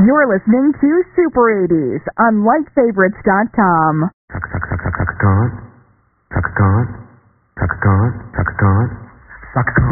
You're listening to Super 80s on LikeFavorites.com. Suck on.